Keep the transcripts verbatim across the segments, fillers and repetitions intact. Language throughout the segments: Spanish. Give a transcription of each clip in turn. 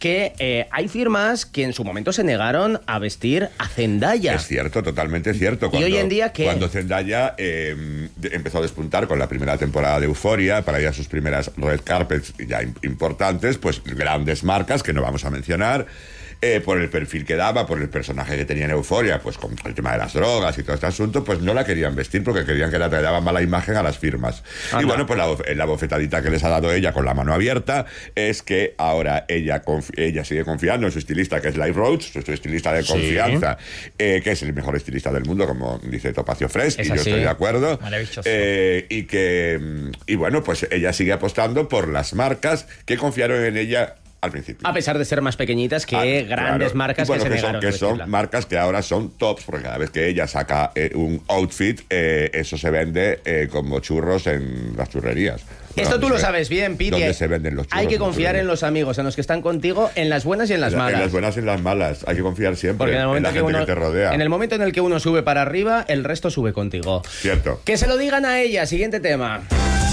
que eh, hay firmas que en su momento se negaron a vestir a Zendaya. Es cierto, totalmente cierto. Cuando, ¿Y hoy en día qué? Cuando Zendaya eh, empezó a despuntar con la primera temporada de Euphoria, para ir a sus primeras red carpets ya importantes, pues grandes marcas que no vamos a mencionar, Eh, por el perfil que daba, por el personaje que tenía en Euphoria, pues con el tema de las drogas y todo este asunto, pues no la querían vestir porque querían que la traía mala imagen a las firmas. Anda. Y bueno, pues la, la bofetadita que les ha dado ella con la mano abierta es que ahora ella, ella sigue confiando en su estilista, que es Life Rhodes, su estilista de confianza, sí. eh, que es el mejor estilista del mundo, como dice Topacio Fresh, y yo estoy de acuerdo. Maravilloso. Eh, y que, y bueno, pues ella sigue apostando por las marcas que confiaron en ella al principio. A pesar de ser más pequeñitas que ah, grandes claro. marcas bueno, que se que son, negaron que son marcas que ahora son tops, porque cada vez que ella saca eh, un outfit, eh, eso se vende eh, como churros en las churrerías. Esto tú lo sabes bien, Piti. ¿Dónde se venden los churros? Hay que confiar en los amigos, en los que están contigo, en las buenas y en las malas. En las buenas y en las malas. Hay que confiar siempre. Porque en el momento en la gente que, uno, que te rodea. En el momento en el que uno sube para arriba, el resto sube contigo. Cierto. Que se lo digan a ella. Siguiente tema.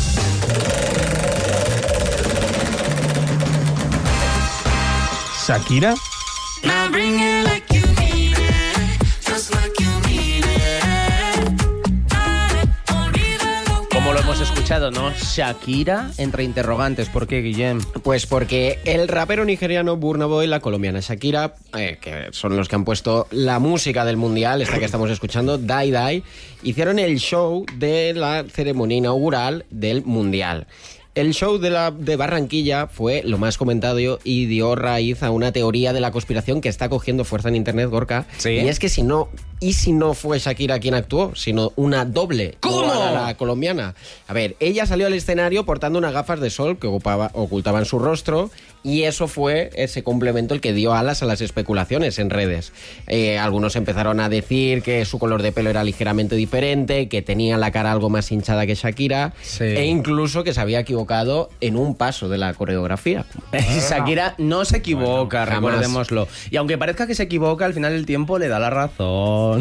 ¿Shakira? Como lo hemos escuchado, ¿no? Shakira, entre interrogantes. ¿Por qué, Guillem? Pues porque el rapero nigeriano Burna Boy y la colombiana Shakira, eh, que son los que han puesto la música del mundial, esta que estamos escuchando, Die Die, hicieron el show de la ceremonia inaugural del mundial. El show de, la, de Barranquilla fue lo más comentado y dio raíz a una teoría de la conspiración que está cogiendo fuerza en internet, Gorka. ¿Sí? Y es que si no, y si no fue Shakira quien actuó, sino una doble. ¿Cómo? A la colombiana. A ver, ella salió al escenario portando unas gafas de sol que ocupaba, ocultaban su rostro, y eso fue ese complemento el que dio alas a las especulaciones en redes. Eh, algunos empezaron a decir que su color de pelo era ligeramente diferente, que tenía la cara algo más hinchada que Shakira, sí. e incluso que se había equivocado en un paso de la coreografía. Ah. Shakira no se equivoca, bueno, recordémoslo. Y aunque parezca que se equivoca, al final el tiempo le da la razón.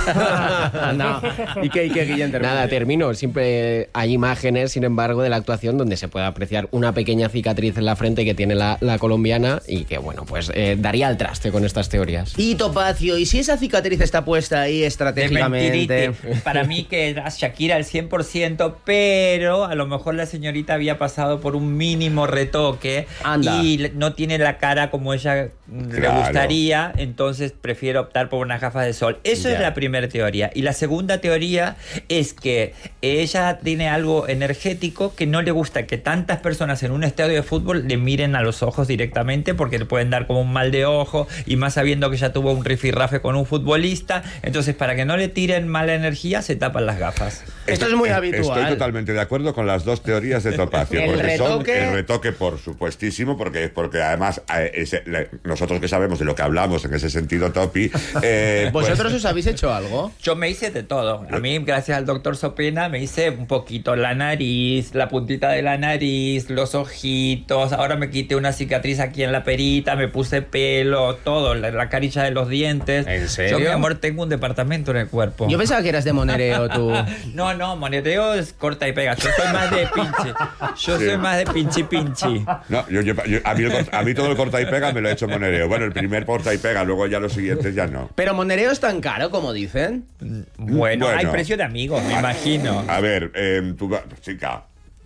No. ¿Y qué, y qué, Guillem? Nada, termino. Siempre hay imágenes, sin embargo, de la actuación donde se puede apreciar una pequeña cicatriz en la frente que tiene la, la colombiana y que, bueno, pues eh, daría al traste con estas teorías. Y Topacio, ¿y si esa cicatriz está puesta ahí estratégicamente? Para mí que era Shakira al cien por ciento, pero a lo mejor la señorita había pasado por un mínimo retoque. Anda. Y no tiene la cara como ella Claro. le gustaría, entonces prefiere optar por unas gafas de sol. Eso Ya. es la primera teoría. Y la segunda teoría es que ella tiene algo energético que no le gusta que tantas personas en un estadio de fútbol le miren a los ojos directamente, porque le pueden dar como un mal de ojo, y más sabiendo que ella tuvo un rifirrafe con un futbolista. Entonces, para que no le tiren mala energía, se tapan las gafas. Esto es muy habitual. Estoy totalmente de acuerdo con las dos teorías de Topacio. El porque retoque- son el retoque, por supuestísimo, porque, porque además eh, ese, le, nosotros que sabemos de lo que hablamos en ese sentido, Topi... Eh, ¿Vosotros pues, os habéis hecho algo? Yo me hice de todo. A mí, gracias al doctor Sopena, me hice un poquito la nariz, la puntita de la nariz, los ojitos. Ahora me quité una cicatriz aquí en la perita, me puse pelo, todo, la, la carilla de los dientes. ¿En serio? Yo, mi amor, tengo un departamento en el cuerpo. Yo pensaba que eras de monereo, tú. No, no, monereo es corta y pega. Yo soy más de pinche. Yo Sí. soy más de pinchi pinchi. No, yo, yo- yo- a, mí el cort- a mí todo el corta y pega me lo he hecho monereo. Bueno, el primer corta y pega, luego ya los siguientes ya no. Pero monereo es tan caro como dicen. Bueno, Bueno. hay precio de amigos, me imagino. A ver, eh, tú, va- chica,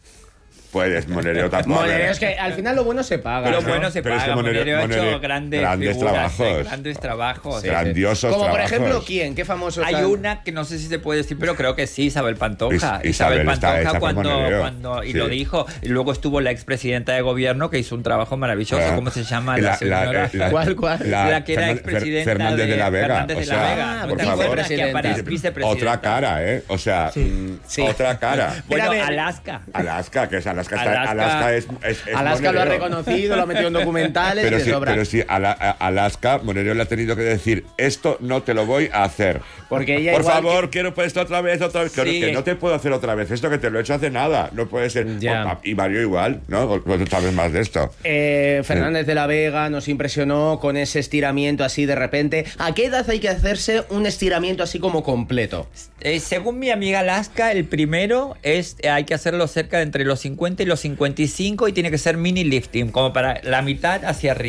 puedes monereo tampoco. Monereo es que al final lo bueno se paga. Pero ¿no? bueno, se Pero es que paga. Monereo- Monereo ha Monereo- hecho grandes, grandes figuras, trabajos. eh, grandes trabajos. Grandiosos Como por trabajos. ejemplo, ¿quién? ¿Qué famoso Hay está? una que no sé si se puede decir, pero creo que sí, Isabel Pantoja. Is- Isabel Isabel está Pantoja hecha por cuando, Monereo. cuando y Sí. lo dijo. Y luego estuvo la expresidenta de gobierno que hizo un trabajo maravilloso. Ah. ¿Cómo se llama la, La- señora? la- la- ¿Cuál, cuál? La que era Fernan- expresidenta Fer- Fernández de, la Vega. Fernández o de sea, la Vega. por ¿No te favor. acuerdas que aparece Vicepresidenta. vicepresidenta? Otra cara, ¿eh? O sea, mm, Sí. otra cara. Bueno, Pero a ver- Alaska. Alaska, que es Alaska, está- Alaska- Alaska es, es, es Alaska lo ha monereo. reconocido, lo ha metido en documentales Pero de sí, sobra. pero sí, a, la- a Alaska, Monereo le ha tenido que decir, esto no te lo voy a hacer. Porque ella Por igual favor, quiero pues esto otra vez, otra vez. Que, Sí. que no te puedo hacer otra vez. Esto que te lo he hecho hace nada. No puede ser. Ya. Y Mario igual, ¿no? Pues tú sabes más de esto. Eh, Fernández de la Vega nos impresionó con ese estiramiento así de repente. ¿A qué edad hay que hacerse un estiramiento así como completo? Eh, según mi amiga Alaska, el primero es eh, hay que hacerlo cerca de entre los cincuenta y los cincuenta y cinco y tiene que ser mini lifting, como para la mitad hacia arriba.